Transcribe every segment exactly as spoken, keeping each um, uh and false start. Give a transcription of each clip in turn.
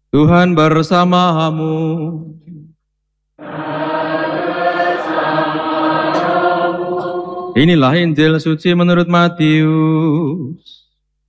Tuhan bersamamu. Inilah Injil suci menurut Matius.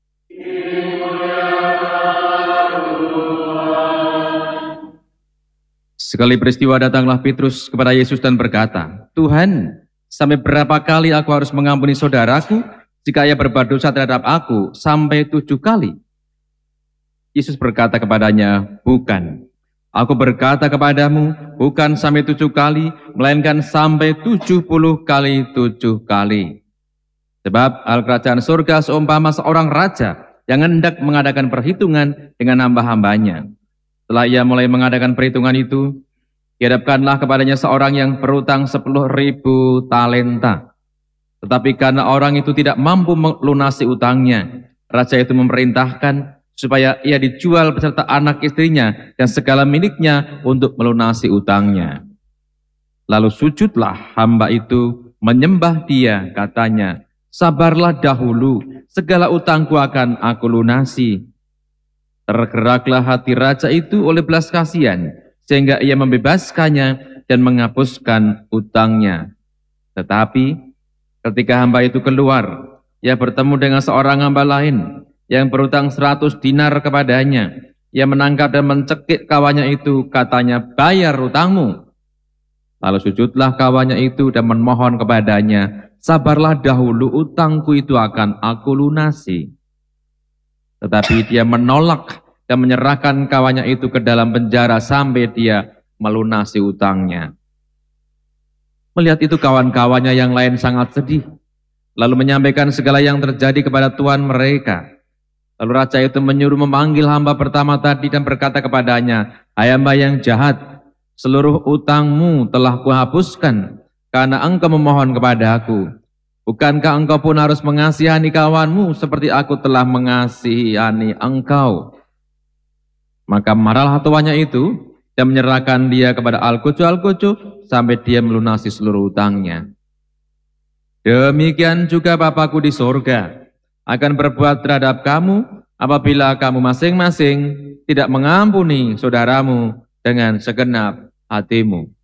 Sekali peristiwa datanglah Petrus kepada Yesus dan berkata, "Tuhan, sampai berapa kali aku harus mengampuni saudaraku jika ia berbuat dosa terhadap aku? Sampai tujuh kali?" Yesus berkata kepadanya, "Bukan. Aku berkata kepadamu, bukan sampai tujuh kali, melainkan sampai tujuh puluh kali tujuh kali. Sebab hal kerajaan surga seumpama seorang raja yang hendak mengadakan perhitungan dengan hamba-hambanya. Setelah ia mulai mengadakan perhitungan itu, dihadapkanlah kepadanya seorang yang berutang sepuluh ribu talenta. Tetapi karena orang itu tidak mampu melunasi utangnya, raja itu memerintahkan supaya ia dijual beserta anak istrinya dan segala miliknya untuk melunasi utangnya. Lalu sujudlah hamba itu menyembah dia, katanya, 'Sabarlah dahulu, segala utangku akan aku lunasi.' Tergeraklah hati raja itu oleh belas kasihan, sehingga ia membebaskannya dan menghapuskan utangnya. Tetapi ketika hamba itu keluar, ia bertemu dengan seorang hamba lain yang berutang seratus dinar kepadanya. Ia menangkap dan mencekik kawannya itu, katanya, 'Bayar utangmu.' Lalu sujudlah kawannya itu dan memohon kepadanya, 'Sabarlah dahulu, utangku itu akan aku lunasi.' Tetapi dia menolak dan menyerahkan kawannya itu ke dalam penjara sampai dia melunasi utangnya. Melihat itu kawan-kawannya yang lain sangat sedih, lalu menyampaikan segala yang terjadi kepada tuan mereka. Lalu raja itu menyuruh memanggil hamba pertama tadi dan berkata kepadanya, 'Hai hamba yang jahat, seluruh utangmu telah kuhapuskan karena engkau memohon kepada aku. Bukankah engkau pun harus mengasihani kawanmu seperti aku telah mengasihani engkau?' Maka marahlah tuannya itu dan menyerahkan dia kepada Al-Kucu-Al-Kucu sampai dia melunasi seluruh utangnya. Demikian juga Bapakku di sorga akan berbuat terhadap kamu apabila kamu masing-masing tidak mengampuni saudaramu dengan segenap hatimu."